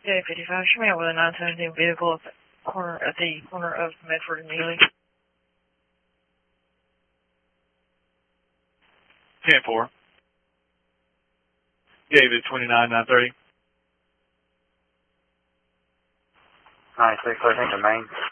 Day 55, show me out with a 917 vehicle at the corner of Medford and Ely. 10-4. David 29-930. 96, I think the main.